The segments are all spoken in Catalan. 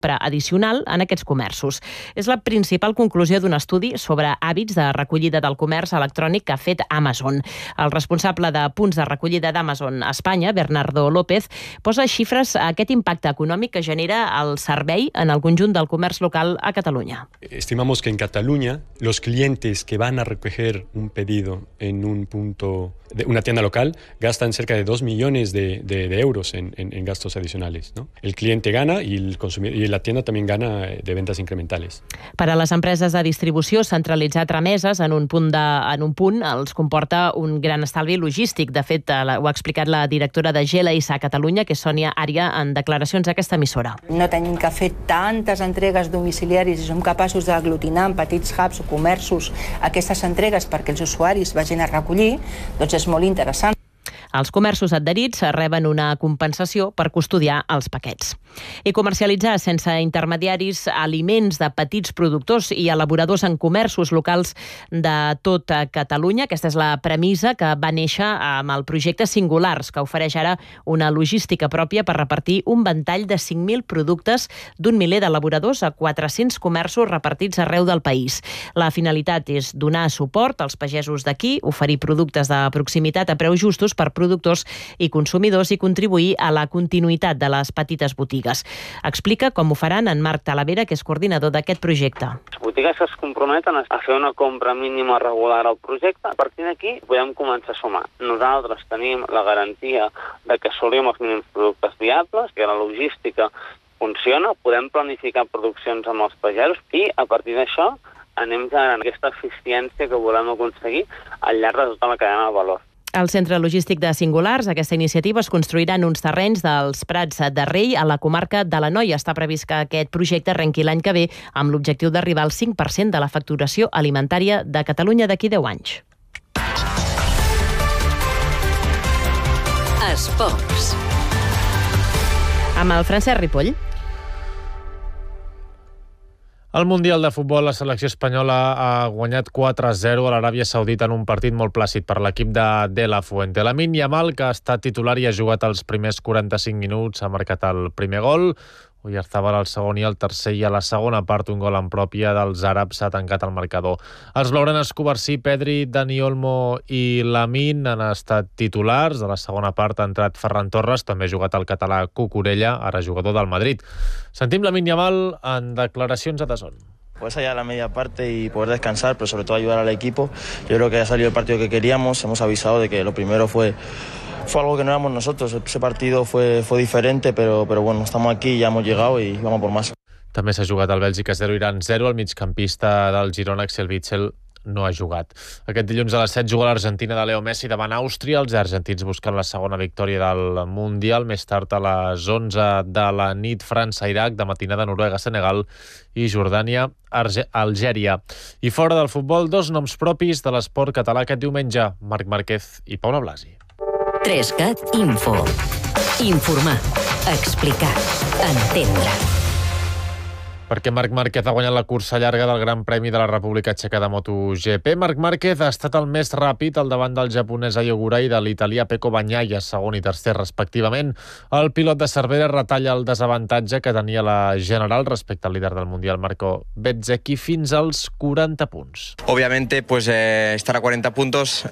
addicional en aquests comerços. És la principal conclusió d'un estudi sobre hàbits de recollida del comerç electrònic que ha fet Amazon. El responsable de punts de recollida d'Amazon a Espanya, Bernardo López, posa xifres a aquest impacte econòmic que genera el servei en el conjunt del comerç local a Catalunya. Estimamos que en Cataluña los clientes que van a recoger un pedido en un punto de una tienda local gastan cerca de 2 millones de euros en gastos adicionales, ¿no? El cliente gana y el consumidor y la tienda también gana de ventas incrementales. Per a les empreses de distribució, centralitzar trameses en un punt els comporta un gran estalvi logístic. De fet, ho ha explicat la directora de GLSA Catalunya, que és Sònia Ària, en declaracions a aquesta emissora. No tenim que fer tantes entregues domiciliàries i som capaços d'aglutinar en petits hubs o comerços aquestes entregues perquè els usuaris vagin a recollir, doncs és molt interessant. Els comerços adherits reben una compensació per custodiar els paquets. I comercialitzar sense intermediaris aliments de petits productors i elaboradors en comerços locals de tot Catalunya. Aquesta és la premissa que va néixer amb el projecte Singulars, que ofereix ara una logística pròpia per repartir un ventall de 5.000 productes d'un miler d'elaboradors a 400 comerços repartits arreu del país. La finalitat és donar suport als pagesos d'aquí, oferir productes de proximitat a preus justos per productors i consumidors i contribuir a la continuïtat de les petites botigues. Explica com ho faran en Marc Talavera, que és coordinador d'aquest projecte. Les botigues es comprometen a fer una compra mínima regular al projecte. A partir d'aquí podem començar a sumar. Nosaltres tenim la garantia de que assolim els mínims productes viables, que la logística funciona, podem planificar produccions amb els pagesos i a partir d'això anem generant aquesta eficiència que volem aconseguir al llarg de tota la cadena de valor. Al centre logístic de Singulars, aquesta iniciativa es construirà en uns terrenys dels Prats de Rei, a la comarca de l'Anoia. Està previst que aquest projecte arrenqui l'any que ve amb l'objectiu d'arribar al 5% de la facturació alimentària de Catalunya d'aquí 10 anys. Esports. Amb el Francesc Ripoll. Al Mundial de Futbol, la selecció espanyola ha guanyat 4-0 a l'Aràbia Saudita en un partit molt plàcid per l'equip de la Fuente. Lamine Yamal, que ha estat titular i ha jugat els primers 45 minuts, ha marcat el primer gol. Oyarzabal al segon i el tercer, i a la segona part un gol en pròpia dels àrabs ha tancat el marcador. Els blaugranes Covarsí, Pedri, Dani Olmo i Lamine han estat titulars. A la segona part ha entrat Ferran Torres, també ha jugat el català Cucurella, ara jugador del Madrid. Sentim Lamine Yamal en declaracions a DAZN. Pues allá la media parte y poder descansar, pero sobre todo ayudar al equipo. Yo creo que ha salido el partido que queríamos. Hemos avisado de que lo primero fue algo que no éramos nosotros. Ese partido fue diferente, pero bueno, estamos aquí, ya hemos llegado y vamos por más. També s'ha jugat el Bèlgica 0, Iran 0. El migcampista del Girona, Axel Witsel, no ha jugat. Aquest dilluns a les 7 juga l'Argentina de Leo Messi davant Àustria. Els argentins busquen la segona victòria del Mundial. Més tard, a les 11 de la nit, França-Iraq, de matinada Noruega-Senegal i Jordània-Algèria. I fora del futbol, dos noms propis de l'esport català aquest diumenge, Marc Márquez i Paula Blasi. 3CAT Info. Informar, explicar, entendre. Perquè Marc Márquez ha guanyat la cursa llarga del Gran Premi de la República Txeca de MotoGP. Marc Márquez ha estat el més ràpid al davant del japonès Ai Ogura i de l'italià Pecco Bagnaia, segon i tercer respectivament. El pilot de Cervera retalla el desavantatge que tenia la general respecte al líder del Mundial, Marco Bezzecchi, fins als 40 punts. Obviamente, pues estar a 40 puntos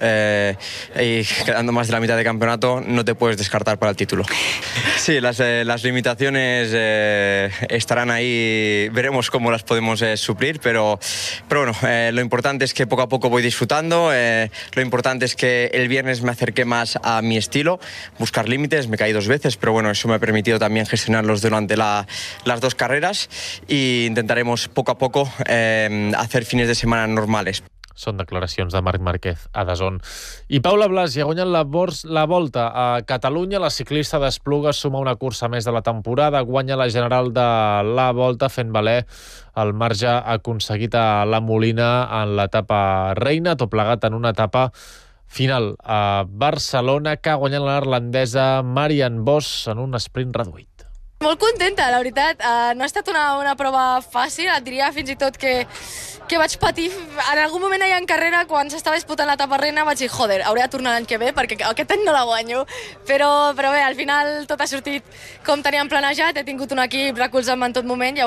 y quedando más de la mitad de campeonato, no te puedes descartar para el título. Sí, las limitaciones estarán ahí. Veremos cómo las podemos suplir, pero bueno, lo importante es que poco a poco voy disfrutando. Lo importante es que el viernes me acerqué más a mi estilo, buscar límites. Me caí 2 veces, pero bueno, eso me ha permitido también gestionarlos durante las 2 carreras, y intentaremos poco a poco hacer fines de semana normales. Són declaracions de Marc Márquez a DAZN. I Paula Blasi ha guanyat la Volta a Catalunya. La ciclista d'Espluga suma una cursa més de la temporada. Guanya la general de la Volta fent valer el marge aconseguit a la Molina en l'etapa reina, tot plegat en una etapa final a Barcelona que ha guanyat la neerlandesa Marianne Vos en un sprint reduït. Molt contenta, la veritat. No ha estat una prova fàcil, et diria fins i tot que vaig patir. En algun moment allà en carrera, quan s'estava disputant l'etapa reina, vaig dir, joder, hauré de tornar l'any que ve perquè aquest any no la guanyo. Però bé, al final tot ha sortit com teníem planejat, he tingut un equip recolzant-me en tot moment.